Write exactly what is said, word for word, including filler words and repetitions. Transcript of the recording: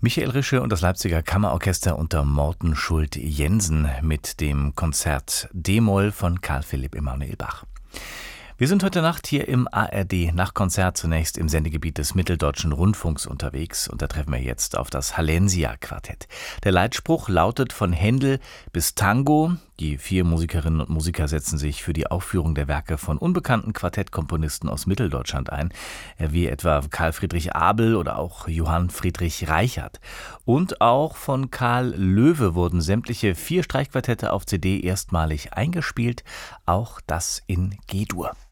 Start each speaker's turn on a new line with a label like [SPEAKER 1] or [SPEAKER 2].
[SPEAKER 1] Michael Rische und das Leipziger Kammerorchester unter Morten Schult-Jensen mit dem Konzert D-Moll von Karl Philipp Emanuel Bach. Wir sind heute Nacht hier im A R D-Nachtkonzert zunächst im Sendegebiet des Mitteldeutschen Rundfunks unterwegs und da treffen wir jetzt auf das Hallensia-Quartett. Der Leitspruch lautet von Händel bis Tango. Die vier Musikerinnen und Musiker setzen sich für die Aufführung der Werke von unbekannten Quartettkomponisten aus Mitteldeutschland ein, wie etwa Karl Friedrich Abel oder auch Johann Friedrich Reichert. Und auch von Karl Löwe wurden sämtliche vier Streichquartette auf C D erstmalig eingespielt, auch das in G-Dur.